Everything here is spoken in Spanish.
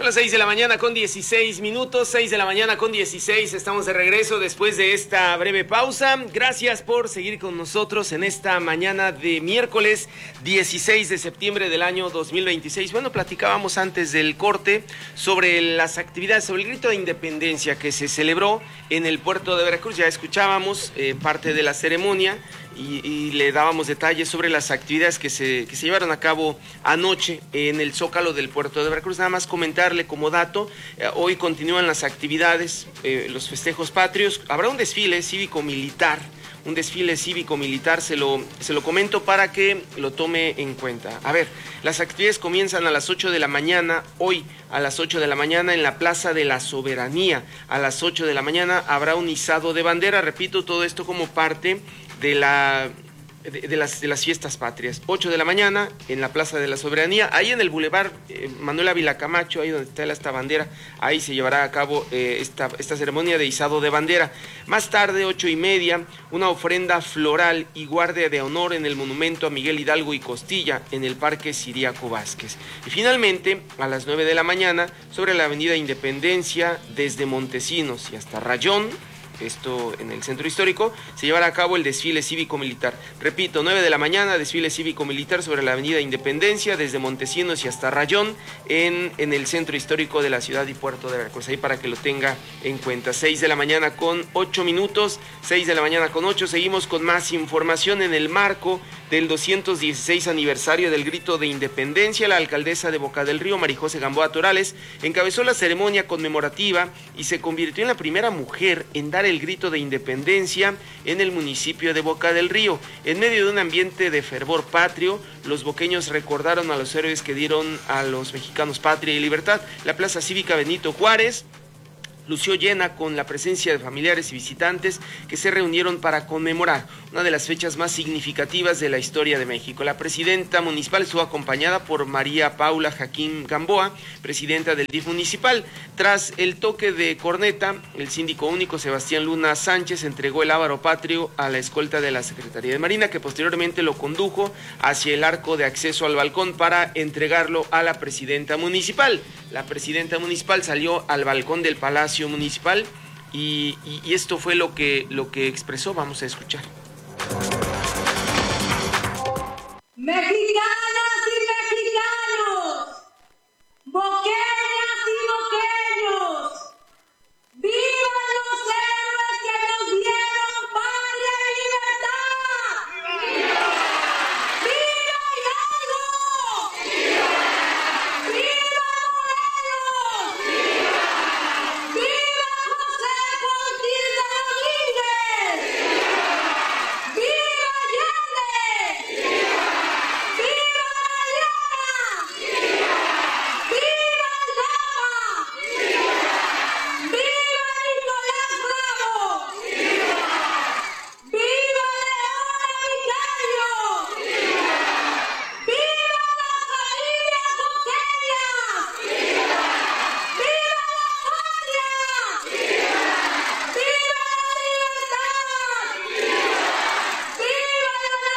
las 6 de la mañana con 16 minutos, 6 de la mañana con 16, estamos de regreso después de esta breve pausa. Gracias por seguir con nosotros en esta mañana de miércoles 16 de septiembre del año 2026. Bueno, platicábamos antes del corte sobre las actividades, sobre el grito de independencia que se celebró en el puerto de Veracruz. Ya escuchábamos parte de la ceremonia y le dábamos detalles sobre las actividades que se llevaron a cabo anoche en el Zócalo del puerto de Veracruz. Nada más comentarle como dato, hoy continúan las actividades, los festejos patrios. Habrá un desfile cívico-militar, se lo comento para que lo tome en cuenta. A ver, las actividades comienzan a las 8 de la mañana, hoy a las 8 de la mañana en la Plaza de la Soberanía. A las 8 de la mañana habrá un izado de bandera, repito, todo esto como parte de las fiestas patrias. 8 de la mañana en la Plaza de la Soberanía, ahí en el Boulevard Manuel Ávila Camacho, ahí donde está esta bandera, ahí se llevará a cabo esta ceremonia de izado de bandera. Más tarde, 8:30, una ofrenda floral y guardia de honor en el monumento a Miguel Hidalgo y Costilla, en el Parque Ciriaco Vázquez. Y finalmente, a las 9 de la mañana, sobre la Avenida Independencia, desde Montesinos y hasta Rayón, esto en el centro histórico, se llevará a cabo el desfile cívico-militar. Repito, 9 de la mañana, desfile cívico-militar sobre la avenida Independencia, desde Montesinos y hasta Rayón, en el centro histórico de la ciudad y puerto de Veracruz. Ahí para que lo tenga en cuenta. 6 de la mañana con 8 minutos, 6 de la mañana con 8. Seguimos con más información en el marco del 216 aniversario del grito de independencia. La alcaldesa de Boca del Río, Marijose Gamboa Torales, encabezó la ceremonia conmemorativa y se convirtió en la primera mujer en dar el grito de independencia en el municipio de Boca del Río. En medio de un ambiente de fervor patrio, los boqueños recordaron a los héroes que dieron a los mexicanos patria y libertad. La Plaza Cívica Benito Juárez lució llena con la presencia de familiares y visitantes que se reunieron para conmemorar una de las fechas más significativas de la historia de México. La presidenta municipal estuvo acompañada por María Paula Jaquín Gamboa, presidenta del DIF municipal. Tras el toque de corneta, el síndico único Sebastián Luna Sánchez entregó el ávaro patrio a la escolta de la Secretaría de Marina, que posteriormente lo condujo hacia el arco de acceso al balcón para entregarlo a la presidenta municipal. La presidenta municipal salió al balcón del Palacio Municipal y esto fue lo que expresó. Vamos a escuchar. Mexicanos,